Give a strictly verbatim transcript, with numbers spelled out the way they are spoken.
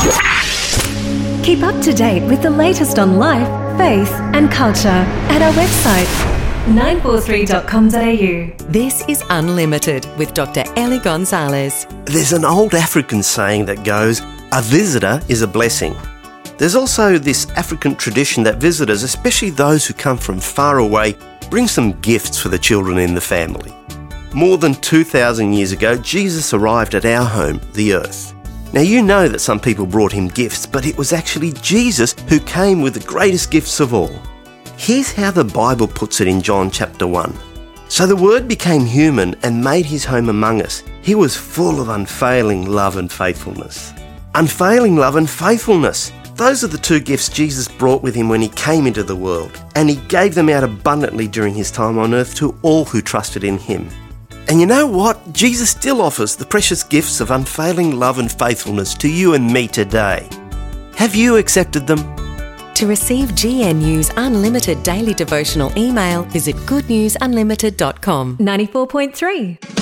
Keep up to date with the latest on life, faith and culture at our website, nine four three dot com dot a u. This is Unlimited with Doctor Ellie Gonzalez. There's an old African saying that goes, a visitor is a blessing. There's also this African tradition that visitors, especially those who come from far away, bring some gifts for the children in the family. More than two thousand years ago, Jesus arrived at our home, the earth. Now you know that some people brought him gifts, but it was actually Jesus who came with the greatest gifts of all. Here's how the Bible puts it in John chapter one. So the Word became human and made his home among us. He was full of unfailing love and faithfulness. Unfailing love and faithfulness. Those are the two gifts Jesus brought with him when he came into the world, and he gave them out abundantly during his time on earth to all who trusted in him. And you know what? Jesus still offers the precious gifts of unfailing love and faithfulness to you and me today. Have you accepted them? To receive G N U's Unlimited daily devotional email, visit good news unlimited dot com. ninety-four point three.